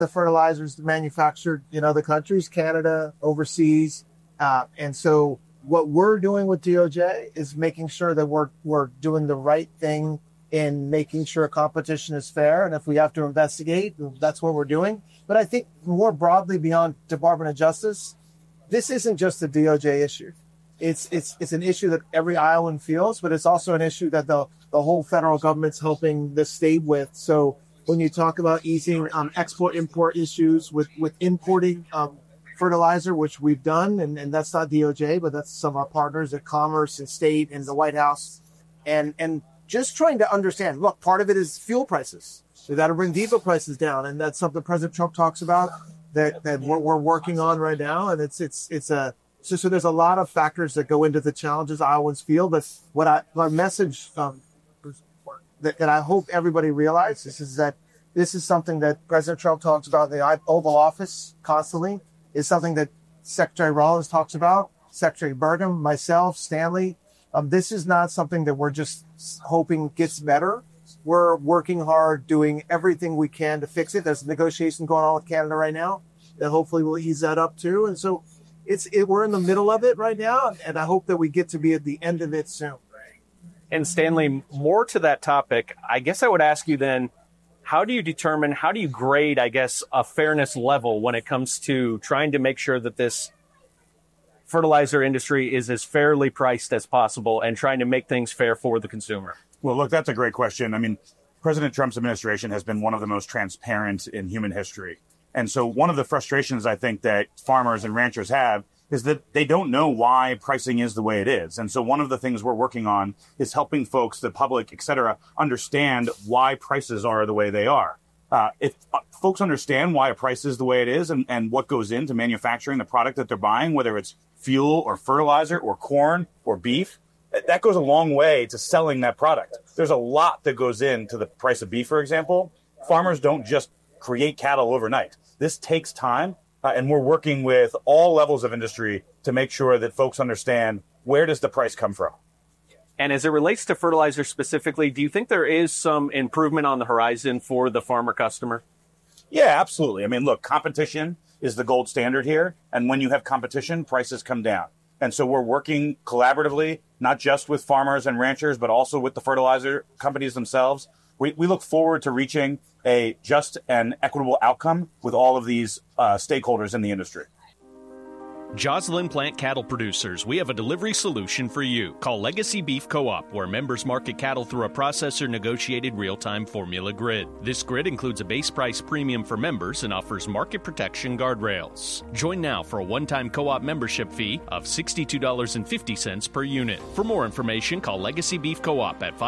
the fertilizers manufactured in other countries, Canada, overseas. And so what we're doing with DOJ is making sure that we're doing the right thing in making sure competition is fair. And if we have to investigate, that's what we're doing. But I think more broadly beyond Department of Justice, this isn't just a DOJ issue. It's an issue that every Iowan feels, but it's also an issue that the whole federal government's helping the state with. So when you talk about easing export-import issues with importing fertilizer, which we've done, and that's not DOJ, but that's some of our partners at Commerce and State and the White House, and just trying to understand, look, part of it is fuel prices. We got to bring diesel prices down, and that's something President Trump talks about that we're working on right now, and so there's a lot of factors that go into the challenges Iowans feel. But my message that I hope everybody realizes is that this is something that President Trump talks about in the Oval Office constantly, is something that Secretary Rollins talks about, Secretary Burgum, myself, Stanley. This is not something that we're just hoping gets better. We're working hard, doing everything we can to fix it. There's a negotiation going on with Canada right now that hopefully will ease that up too. And so we're in the middle of it right now, and I hope that we get to be at the end of it soon. And Stanley, more to that topic, I guess I would ask you then, how do you grade, I guess, a fairness level when it comes to trying to make sure that this fertilizer industry is as fairly priced as possible and trying to make things fair for the consumer? Well, look, that's a great question. I mean, President Trump's administration has been one of the most transparent in human history. And so one of the frustrations I think that farmers and ranchers have is that they don't know why pricing is the way it is. And so one of the things we're working on is helping folks, the public, et cetera, understand why prices are the way they are. If folks understand why a price is the way it is and what goes into manufacturing the product that they're buying, whether it's fuel or fertilizer or corn or beef, that goes a long way to selling that product. There's a lot that goes into the price of beef, for example. Farmers don't just create cattle overnight. This takes time, and we're working with all levels of industry to make sure that folks understand where does the price come from. And as it relates to fertilizer specifically, do you think there is some improvement on the horizon for the farmer customer? Yeah, absolutely. I mean, look, competition is the gold standard here. And when you have competition, prices come down. And so we're working collaboratively, not just with farmers and ranchers, but also with the fertilizer companies themselves. We look forward to reaching a just and equitable outcome with all of these stakeholders in the industry. Joslyn Plant Cattle Producers, we have a delivery solution for you. Call Legacy Beef Co-op, where members market cattle through a processor-negotiated real-time formula grid. This grid includes a base price premium for members and offers market protection guardrails. Join now for a one-time co-op membership fee of $62.50 per unit. For more information, call Legacy Beef Co-op at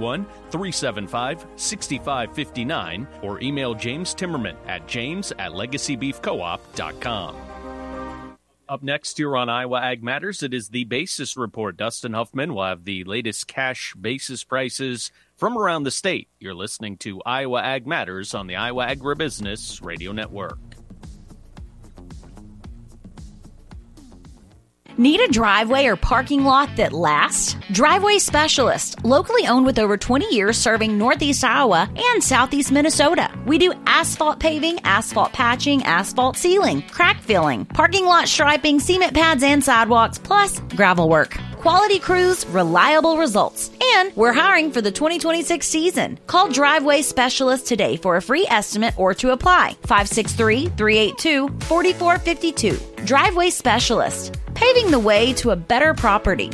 531-375-6559 or email James Timmerman at james@legacybeefcoop.com. Up next here on Iowa Ag Matters, it is the Basis Report. Dustin Huffman will have the latest cash basis prices from around the state. You're listening to Iowa Ag Matters on the Iowa Agribusiness Radio Network. Need a driveway or parking lot that lasts? Driveway Specialist, locally owned with over 20 years serving Northeast Iowa and Southeast Minnesota. We do asphalt paving, asphalt patching, asphalt sealing, crack filling, parking lot striping, cement pads and sidewalks, plus gravel work. Quality crews, reliable results. And we're hiring for the 2026 season. Call Driveway Specialist today for a free estimate or to apply. 563-382-4452. Driveway Specialist, paving the way to a better property.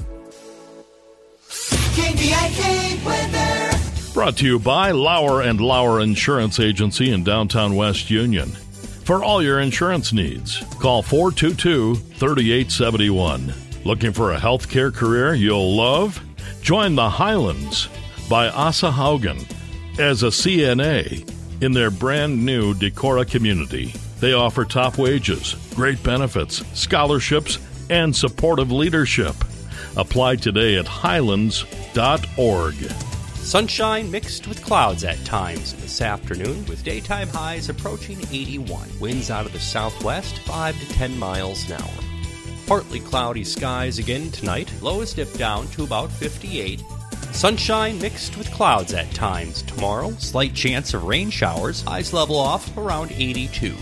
KVIK weather. Brought to you by Lauer & Lauer Insurance Agency in downtown West Union. For all your insurance needs, call 422-3871. Looking for a healthcare career you'll love? Join the Highlands by Asa Haugen as a CNA in their brand new Decorah community. They offer top wages, great benefits, scholarships, and supportive leadership. Apply today at highlands.org. Sunshine mixed with clouds at times this afternoon, with daytime highs approaching 81. Winds out of the southwest, 5 to 10 miles an hour. Partly cloudy skies again tonight. Lows dip down to about 58. Sunshine mixed with clouds at times. Tomorrow, slight chance of rain showers. Highs level off around 82.